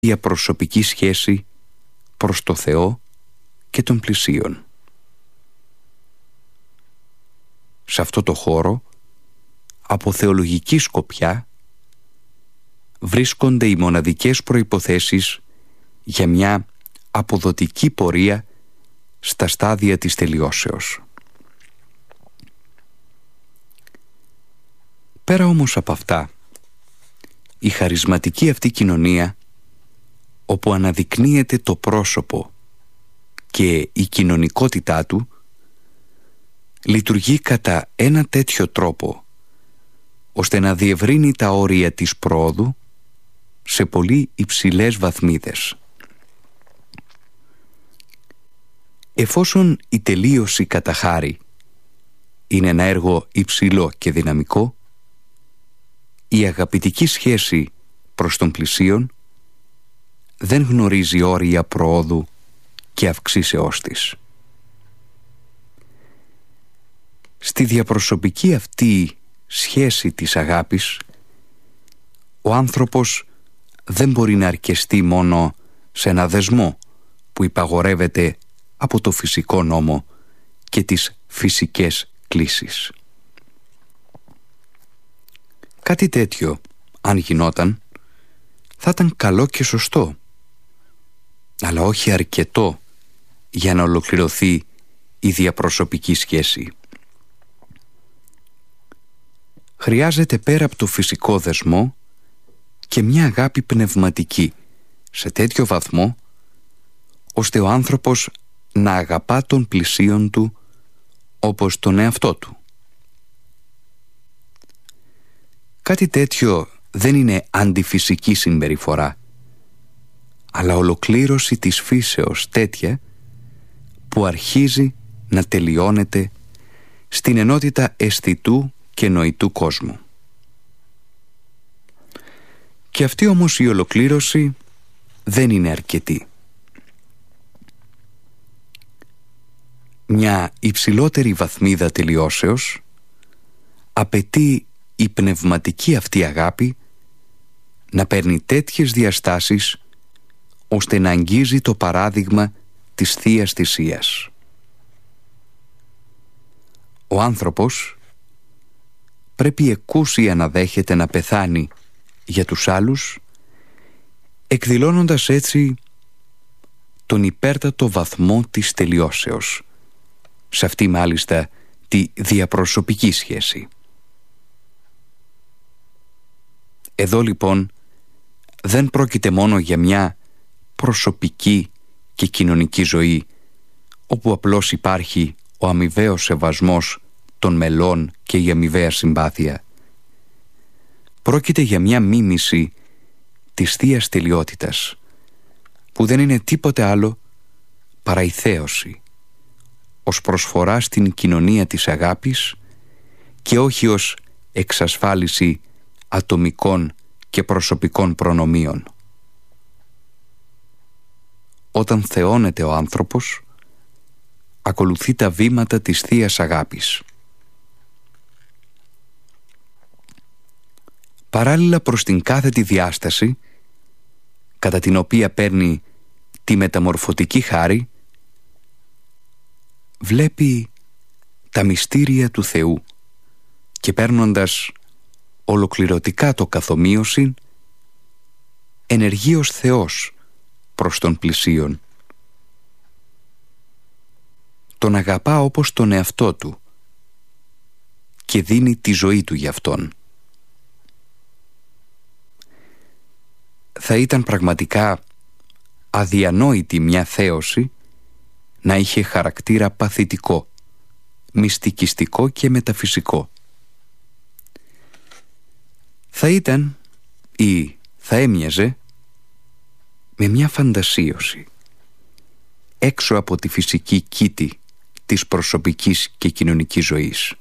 διαπροσωπική σχέση προς το Θεό και τον πλησίον. Σε αυτό το χώρο, από θεολογική σκοπιά, βρίσκονται οι μοναδικές προϋποθέσεις για μια αποδοτική πορεία στα στάδια της τελειώσεως. Πέρα όμως από αυτά, η χαρισματική αυτή κοινωνία, όπου αναδεικνύεται το πρόσωπο και η κοινωνικότητά του, λειτουργεί κατά ένα τέτοιο τρόπο, ώστε να διευρύνει τα όρια της πρόοδου σε πολύ υψηλές βαθμίδες. Εφόσον η τελείωση κατά χάρη είναι ένα έργο υψηλό και δυναμικό, η αγαπητική σχέση προς τον πλησίον δεν γνωρίζει όρια προόδου και αυξήσεώς της. Στη διαπροσωπική αυτή σχέση της αγάπης, ο άνθρωπος δεν μπορεί να αρκεστεί μόνο σε ένα δεσμό που υπαγορεύεται από το φυσικό νόμο και τις φυσικές κλίσεις. Κάτι τέτοιο, αν γινόταν, θα ήταν καλό και σωστό, αλλά όχι αρκετό για να ολοκληρωθεί η διαπροσωπική σχέση. Χρειάζεται πέρα από το φυσικό δεσμό και μια αγάπη πνευματική σε τέτοιο βαθμό, ώστε ο άνθρωπος να αγαπά τον πλησίον του όπως τον εαυτό του. Κάτι τέτοιο δεν είναι αντιφυσική συμπεριφορά, αλλά ολοκλήρωση της φύσεως τέτοια που αρχίζει να τελειώνεται στην ενότητα αισθητού και νοητού κόσμου. Και αυτή όμως η ολοκλήρωση δεν είναι αρκετή. Μια υψηλότερη βαθμίδα τελειώσεως απαιτεί η πνευματική αυτή αγάπη να παίρνει τέτοιες διαστάσεις ώστε να αγγίζει το παράδειγμα της Θείας Θυσίας. Ο άνθρωπος πρέπει εκούσια να δέχεται να πεθάνει για τους άλλους, εκδηλώνοντας έτσι τον υπέρτατο βαθμό της τελειώσεως, σε αυτή μάλιστα τη διαπροσωπική σχέση. Εδώ λοιπόν δεν πρόκειται μόνο για μια προσωπική και κοινωνική ζωή, όπου απλώς υπάρχει ο αμοιβαίος σεβασμός των μελών και η αμοιβαία συμπάθεια. Πρόκειται για μια μίμηση της Θείας τελειότητας, που δεν είναι τίποτε άλλο παρά η θέωση, ως προσφορά στην κοινωνία της αγάπης και όχι ως εξασφάλιση ατομικών και προσωπικών προνομίων. Όταν θεώνεται ο άνθρωπος, ακολουθεί τα βήματα της Θείας Αγάπης. Παράλληλα προς την κάθετη διάσταση, κατά την οποία παίρνει τη μεταμορφωτική χάρη, βλέπει τα μυστήρια του Θεού και παίρνοντας ολοκληρωτικά το καθομοίωση, ενεργεί ως Θεός προς τον πλησίον. Τον αγαπά όπως τον εαυτό του και δίνει τη ζωή του για αυτόν. Θα ήταν πραγματικά αδιανόητη μια θέωση να είχε χαρακτήρα παθητικό, μυστικιστικό και μεταφυσικό. Θα ήταν ή θα έμοιαζε με μια φαντασίωση έξω από τη φυσική κήτη της προσωπικής και κοινωνικής ζωής.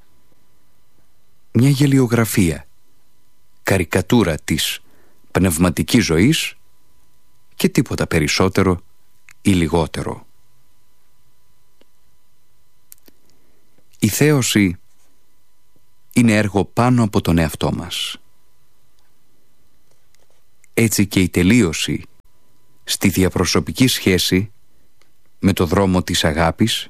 Μια γελιογραφία, καρικατούρα της πνευματικής ζωής και τίποτα περισσότερο ή λιγότερο. Η θέωση είναι έργο πάνω από τον εαυτό μας. Έτσι και η τελείωση στη διαπροσωπική σχέση με το δρόμο της αγάπης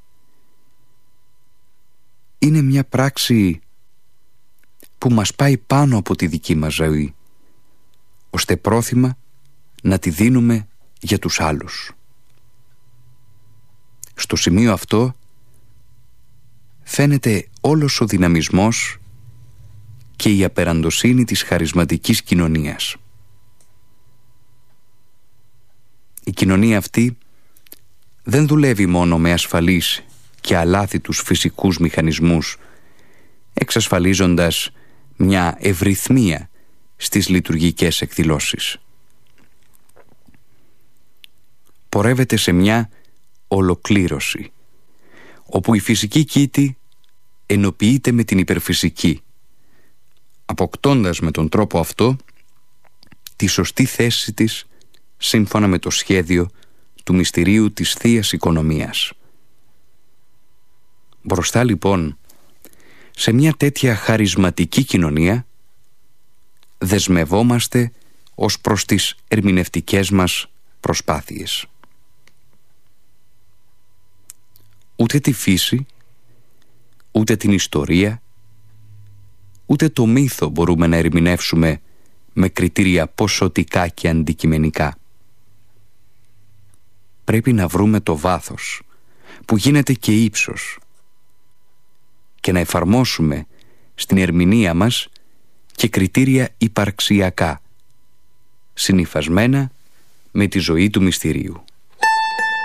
είναι μια πράξη που μας πάει πάνω από τη δική μας ζωή, ώστε πρόθυμα να τη δίνουμε για τους άλλους. Στο σημείο αυτό φαίνεται όλος ο δυναμισμός και η απεραντοσύνη της χαρισματικής κοινωνίας. Η κοινωνία αυτή δεν δουλεύει μόνο με ασφαλείς και αλάθητους φυσικούς μηχανισμούς, εξασφαλίζοντας μια ευρυθμία στις λειτουργικές εκδηλώσεις. Πορεύεται σε μια ολοκλήρωση, όπου η φυσική κήτη ενοποιείται με την υπερφυσική, αποκτώντας με τον τρόπο αυτό τη σωστή θέση της σύμφωνα με το σχέδιο του μυστηρίου της Θείας Οικονομίας. Μπροστά λοιπόν σε μια τέτοια χαρισματική κοινωνία δεσμευόμαστε ως προς τις ερμηνευτικές μας προσπάθειες. Ούτε τη φύση, ούτε την ιστορία, ούτε το μύθο μπορούμε να ερμηνεύσουμε με κριτήρια ποσοτικά και αντικειμενικά. Πρέπει να βρούμε το βάθος που γίνεται και ύψος και να εφαρμόσουμε στην ερμηνεία μας και κριτήρια υπαρξιακά, συνυφασμένα με τη ζωή του μυστηρίου.